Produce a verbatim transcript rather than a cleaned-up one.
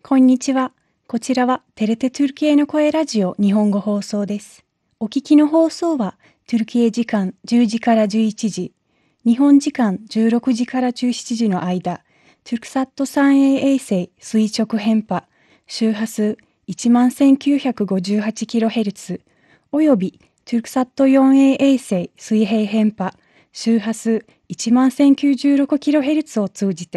こんにちは。こちらはテレテトゥルキエの声ラジオ日本語放送です。お聞きの放送はトゥルキエ時間じゅうじからじゅういちじ、日本時間じゅうろくじからじゅうしちじの間、トゥルクサット スリーエー 衛星垂直変波、周波数 いちまんせんきゅうひゃくごじゅうはちキロヘルツ およびトゥルクサット フォーエー 衛星水平変波、周波数 いちまんせんきゅうじゅうろくキロヘルツ を通じて